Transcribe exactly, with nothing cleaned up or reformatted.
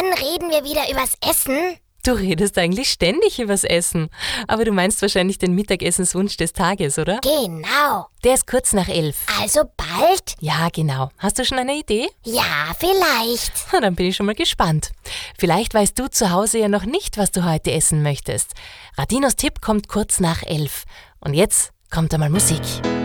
wann reden wir wieder übers Essen? Du redest eigentlich ständig übers Essen. Aber du meinst wahrscheinlich den Mittagessenswunsch des Tages, oder? Genau. Der ist kurz nach elf. Also bald? Ja, genau. Hast du schon eine Idee? Ja, vielleicht. Na, dann bin ich schon mal gespannt. Vielleicht weißt du zu Hause ja noch nicht, was du heute essen möchtest. Radinos Tipp kommt kurz nach elf. Und jetzt kommt einmal Musik.